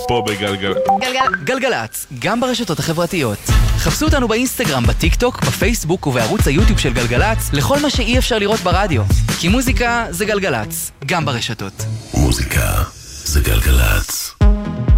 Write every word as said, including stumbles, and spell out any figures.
פה בגלגל... גלגל... גלגלץ, גם ברשתות החברתיות. חפשו אותנו באינסטגרם, בטיק טוק, בפייסבוק ובערוץ היוטיוב של גלגלץ, לכל מה שאי אפשר לראות ברדיו. כי מוזיקה זה גלגלץ, גם ברשתות. מוזיקה זה גלגלץ.